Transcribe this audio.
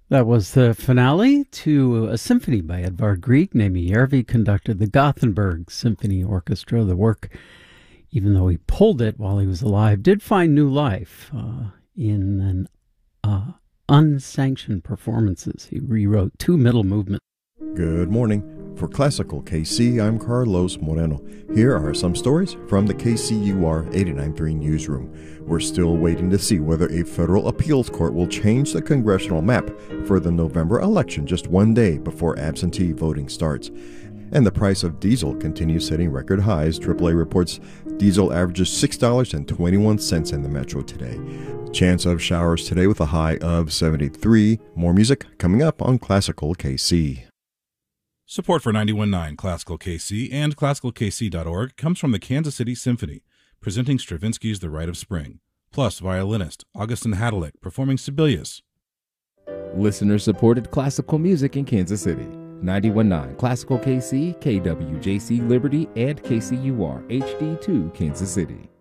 That was the finale to a symphony by Edvard Grieg. Naimi Järvi conducted the Gothenburg Symphony Orchestra. The work, even though he pulled it while he was alive, did find new life in an unsanctioned performances. He rewrote two middle movements. Good morning. For Classical KC, I'm Carlos Moreno. Here are some stories from the KCUR 89.3 newsroom. We're still waiting to see whether a federal appeals court will change the congressional map for the November election just one day before absentee voting starts. And the price of diesel continues setting record highs. AAA reports diesel averages $6.21 in the metro today. Chance of showers today with a high of 73. More music coming up on Classical KC. Support for 91.9 Classical KC and ClassicalKC.org comes from the Kansas City Symphony, presenting Stravinsky's The Rite of Spring, plus violinist Augustin Hadalick performing Sibelius. Listener-supported classical music in Kansas City. 91.9 Classical KC, KWJC Liberty, and KCUR HD2 Kansas City.